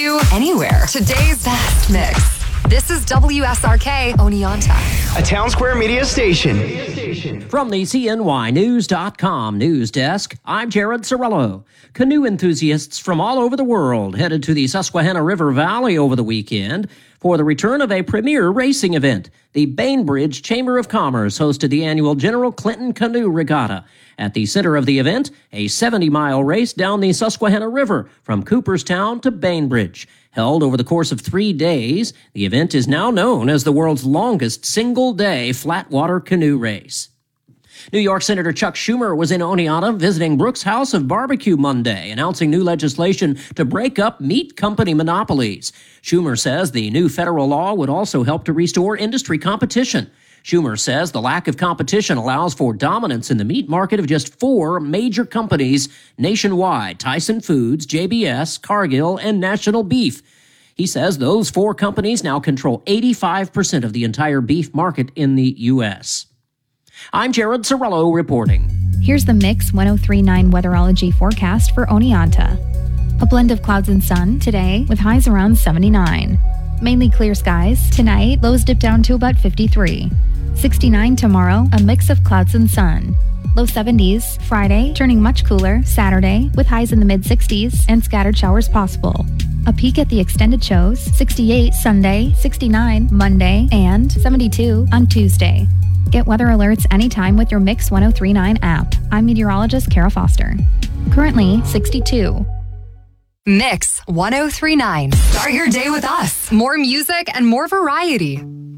you anywhere. Today's best mix. This is WSRK Oneonta, a Town Square Media station. From the CNYnews.com news desk, I'm Jared Cirillo. Canoe enthusiasts from all over the world headed to the Susquehanna River Valley over the weekend for the return of a premier racing event. The Bainbridge Chamber of Commerce hosted the annual General Clinton Canoe Regatta. At the center of the event, a 70-mile race down the Susquehanna River from Cooperstown to Bainbridge. Held over the course of 3 days, the event is now known as the world's longest single-day flatwater canoe race. New York Senator Chuck Schumer was in Oneonta visiting Brooks House of Barbecue Monday, announcing new legislation to break up meat company monopolies. Schumer says the new federal law would also help to restore industry competition. Schumer says the lack of competition allows for dominance in the meat market of just 4 major companies nationwide: Tyson Foods, JBS, Cargill, and National Beef. He says those 4 companies now control 85% of the entire beef market in the U.S. I'm Jared Cirillo reporting. Here's the Mix 103.9 Weatherology forecast for Oneonta. A blend of clouds and sun today with highs around 79. Mainly clear skies. Tonight, lows dip down to about 53. 69 tomorrow, a mix of clouds and sun. Low 70s. Friday, turning much cooler. Saturday, with highs in the mid-60s and scattered showers possible. A peek at the extended shows. 68 Sunday, 69 Monday, and 72 on Tuesday. Get weather alerts anytime with your Mix 103.9 app. I'm meteorologist Kara Foster. Currently 62. Mix 103.9. Start your day with us. More music and more variety.